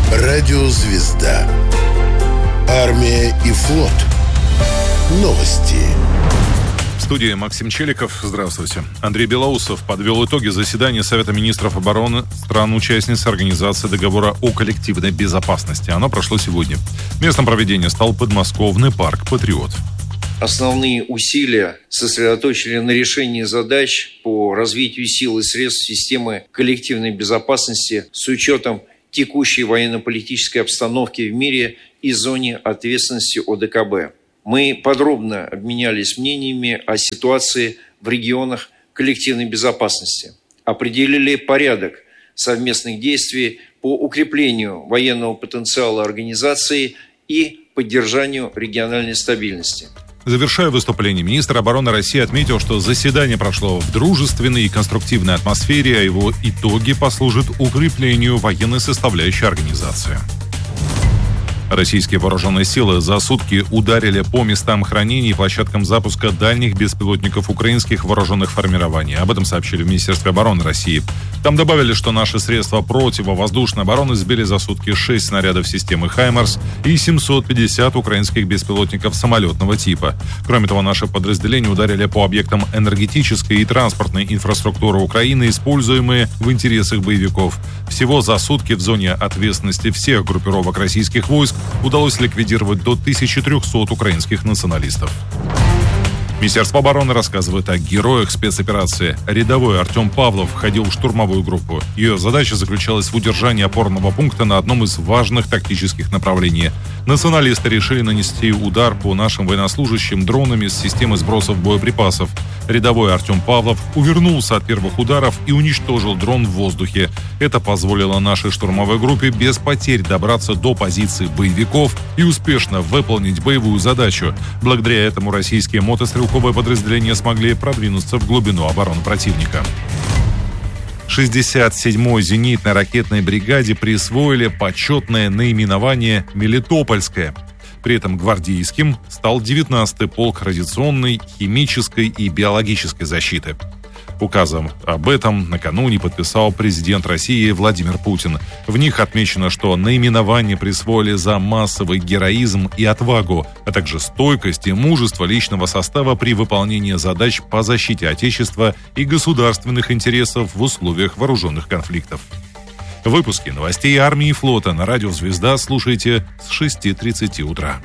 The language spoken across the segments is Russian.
Радиозвезда. Армия и флот. Новости. В студии Максим Челиков. Здравствуйте. Андрей Белоусов подвел итоги заседания Совета министров обороны стран-участниц Организации договора о коллективной безопасности. Оно прошло сегодня. Местом проведения стал подмосковный парк «Патриот». Основные усилия сосредоточили на решении задач по развитию сил и средств системы коллективной безопасности с учетом текущей военно-политической обстановки в мире и зоне ответственности ОДКБ. Мы подробно обменялись мнениями о ситуации в регионах коллективной безопасности, определили порядок совместных действий по укреплению военного потенциала организации и поддержанию региональной стабильности. Завершая выступление, министр обороны России отметил, что заседание прошло в дружественной и конструктивной атмосфере, а его итоги послужат укреплению военной составляющей организации. Российские вооруженные силы за сутки ударили по местам хранения и площадкам запуска дальних беспилотников украинских вооруженных формирований. Об этом сообщили в Министерстве обороны России. Там добавили, что наши средства противовоздушной обороны сбили за сутки 6 снарядов системы «Хаймарс» и 750 украинских беспилотников самолетного типа. Кроме того, наши подразделения ударили по объектам энергетической и транспортной инфраструктуры Украины, используемые в интересах боевиков. Всего за сутки в зоне ответственности всех группировок российских войск удалось ликвидировать до 1300 украинских националистов. Министерство обороны рассказывает о героях спецоперации. Рядовой Артем Павлов входил в штурмовую группу. Ее задача заключалась в удержании опорного пункта на одном из важных тактических направлений. Националисты решили нанести удар по нашим военнослужащим дронами с системы сбросов боеприпасов. Рядовой Артем Павлов увернулся от первых ударов и уничтожил дрон в воздухе. Это позволило нашей штурмовой группе без потерь добраться до позиций боевиков и успешно выполнить боевую задачу. Благодаря этому российские мотострелковые подразделения смогли продвинуться в глубину обороны противника. 67-й зенитной ракетной бригаде присвоили почетное наименование «Мелитопольская». При этом гвардейским стал 19-й полк радиационной, химической и биологической защиты. Указом об этом накануне подписал президент России Владимир Путин. В них отмечено, что наименование присвоили за массовый героизм и отвагу, а также стойкость и мужество личного состава при выполнении задач по защите Отечества и государственных интересов в условиях вооруженных конфликтов. Выпуски новостей армии и флота на радио «Звезда» слушайте с 6:30 утра.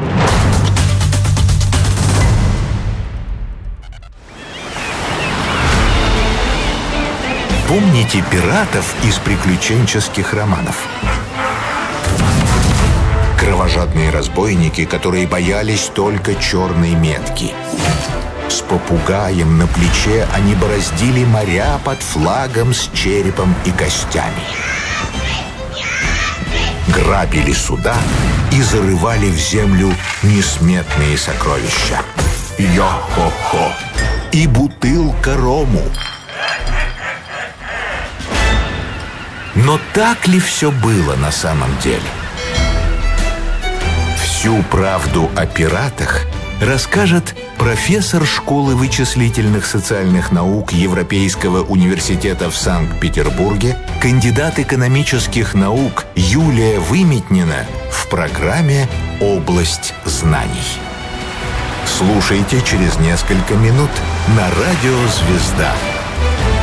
Помните пиратов из приключенческих романов? Кровожадные разбойники, которые боялись только черной метки. С попугаем на плече они бороздили моря под флагом с черепом и костями. Грабили суда и зарывали в землю несметные сокровища. Йо-хо-хо! И бутылка рому. Но так ли все было на самом деле? Всю правду о пиратах расскажет профессор школы вычислительных социальных наук Европейского университета в Санкт-Петербурге, кандидат экономических наук Юлия Выметнина в программе «Область знаний». Слушайте через несколько минут на радио «Звезда».